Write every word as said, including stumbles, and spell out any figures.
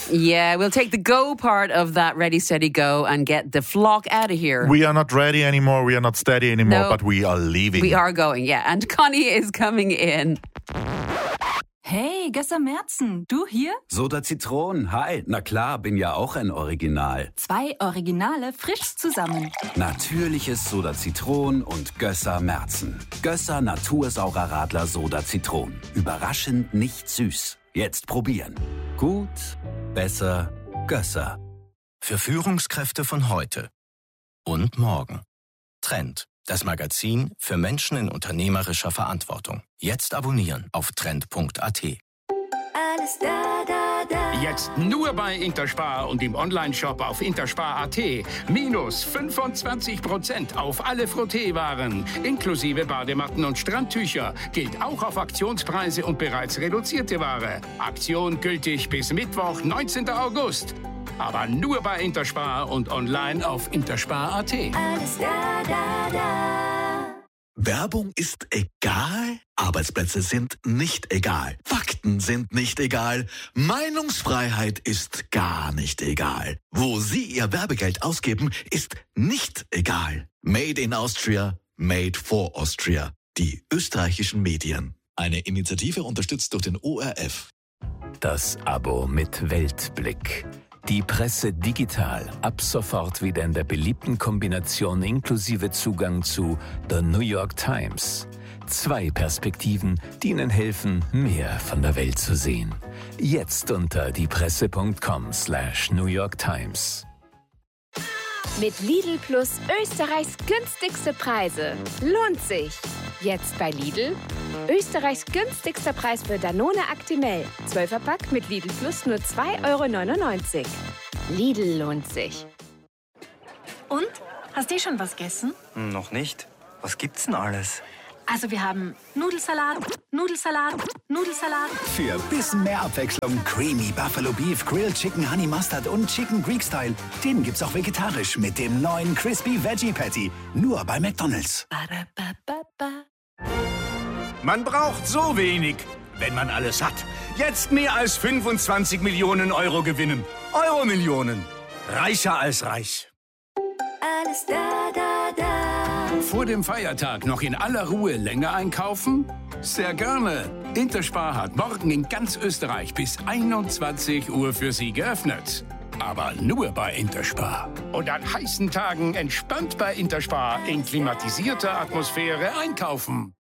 Yeah, we'll take the go part of that ready, steady, go and get the flock out of here. We are not ready anymore, we are not steady anymore, No. but we are leaving. We are going, yeah. And Connie is coming in. Hey, Gösser Merzen, du hier? Soda Zitron, hi. Na klar, bin ja auch ein Original. Zwei Originale frisch zusammen. Natürliches Soda Zitron und Gösser Merzen. Gösser Natursaurer Radler Soda Zitron. Überraschend nicht süß. Jetzt probieren. Gut, besser, Gösser. Für Führungskräfte von heute und morgen. Trend, das Magazin für Menschen in unternehmerischer Verantwortung. Jetzt abonnieren auf trend punkt a t. Alles da, da, da. Jetzt nur bei Interspar und im Onlineshop auf interspar punkt a t. Minus fünfundzwanzig Prozent auf alle Frotteewaren, inklusive Badematten und Strandtücher. Gilt auch auf Aktionspreise und bereits reduzierte Ware. Aktion gültig bis Mittwoch, neunzehnten August. Aber nur bei Interspar und online auf interspar punkt a t. Alles da, da, da. Werbung ist egal, Arbeitsplätze sind nicht egal, Fakten sind nicht egal, Meinungsfreiheit ist gar nicht egal. Wo Sie Ihr Werbegeld ausgeben, ist nicht egal. Made in Austria, made for Austria. Die österreichischen Medien. Eine Initiative unterstützt durch den O R F. Das Abo mit Weltblick. Die Presse digital, ab sofort wieder in der beliebten Kombination inklusive Zugang zu The New York Times. Zwei Perspektiven, die Ihnen helfen, mehr von der Welt zu sehen. Jetzt unter diepresse punkt com slash New York Times. Mit Lidl Plus Österreichs günstigste Preise. Lohnt sich. Jetzt bei Lidl. Österreichs günstigster Preis für Danone Actimel. zwölfer Pack mit Lidl Plus nur zwei Euro neunundneunzig. Lidl lohnt sich. Und? Hast du schon was gegessen? Noch nicht. Was gibt's denn alles? Also wir haben Nudelsalat, Nudelsalat, Nudelsalat. Für bisschen mehr Abwechslung Creamy Buffalo Beef, Grilled Chicken Honey Mustard und Chicken Greek Style. Den gibt's auch vegetarisch mit dem neuen Crispy Veggie Patty. Nur bei McDonald's. Man braucht so wenig, wenn man alles hat. Jetzt mehr als fünfundzwanzig Millionen Euro gewinnen. Euro-Millionen. Reicher als reich. Alles da, da, da. Vor dem Feiertag noch in aller Ruhe länger einkaufen? Sehr gerne. Interspar hat morgen in ganz Österreich bis einundzwanzig Uhr für Sie geöffnet. Aber nur bei Interspar. Und an heißen Tagen entspannt bei Interspar in klimatisierter Atmosphäre einkaufen.